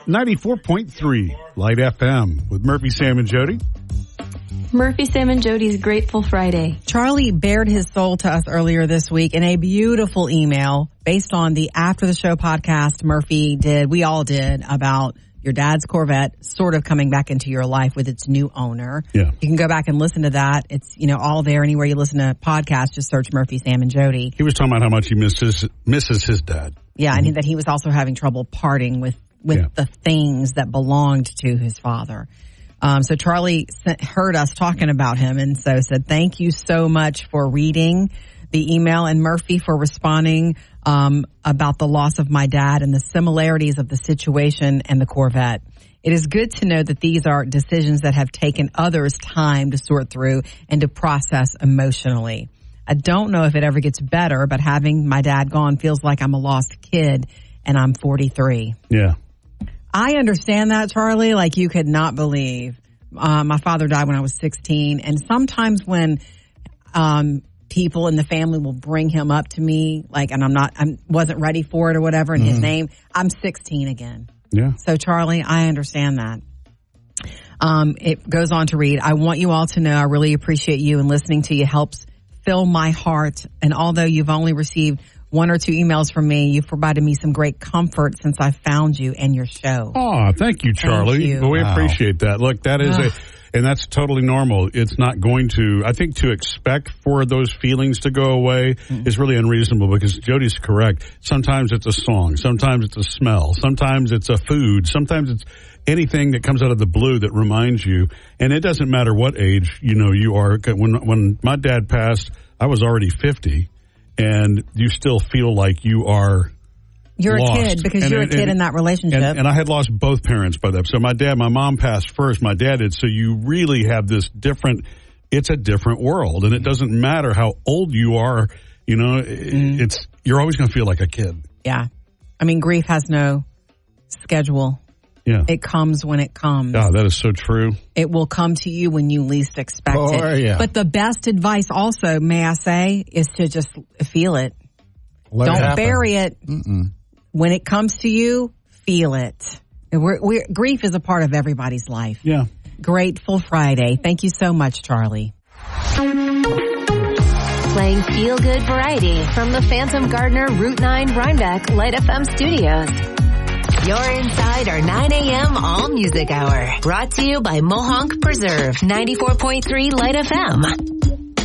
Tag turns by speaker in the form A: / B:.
A: 94.3 Light FM with Murphy, Sam, and Jody.
B: Murphy, Sam, and Jody's Grateful Friday.
C: Charlie bared his soul to us earlier this week in a beautiful email based on the After the Show podcast we all did about your dad's Corvette sort of coming back into your life with its new owner.
A: Yeah.
C: You can go back and listen to that. It's, all there anywhere you listen to podcasts. Just search Murphy, Sam, and Jody.
A: He was talking about how much he misses his dad.
C: Yeah, and that he was also having trouble parting with the things that belonged to his father. So Charlie heard us talking about him and so said, thank you so much for reading the email, and Murphy for responding about the loss of my dad and the similarities of the situation and the Corvette. It is good to know that these are decisions that have taken others time to sort through and to process emotionally. I don't know if it ever gets better, but having my dad gone feels like I'm a lost kid, and I'm 43.
A: Yeah.
C: I understand that, Charlie, like you could not believe. My father died when I was 16, and sometimes when people in the family will bring him up to me, like, and I wasn't ready for it or whatever, and his name, I'm 16 again.
A: Yeah.
C: So, Charlie, I understand that. It goes on to read, I want you all to know I really appreciate you, and listening to you helps fill my heart. And although you've only received 1 or 2 emails from me, you've provided me some great comfort since I found you and your show.
A: Oh, thank you, Charlie.
C: Thank you.
A: Well, we appreciate that. Look, that is and that's totally normal. It's not going to, I think to expect for those feelings to go away is really unreasonable, because Jody's correct. Sometimes it's a song. Sometimes it's a smell. Sometimes it's a food. Sometimes it's anything that comes out of the blue that reminds you. And it doesn't matter what age, you are. When my dad passed, I was already 50, and you still feel like you are
C: You're
A: lost.
C: A kid because you're a kid in that relationship.
A: And I had lost both parents by that. So my mom passed first, my dad did. So you really have this it's a different world. And it doesn't matter how old you are, you're always going to feel like a kid.
C: Yeah. I mean, grief has no schedule.
A: Yeah.
C: It comes when it comes.
A: Oh, that is so true.
C: It will come to you when you least expect it.
D: Yeah.
C: But the best advice also, may I say, is to just feel it. Don't bury it.
D: Mm-mm.
C: When it comes to you, feel it. Grief is a part of everybody's life.
A: Yeah.
C: Grateful Friday. Thank you so much, Charlie.
E: Playing Feel Good Variety from the Phantom Gardener Route 9 Rhinebeck Light FM studios. You're inside our 9 a.m. All Music Hour. Brought to you by Mohonk Preserve, 94.3 Light FM.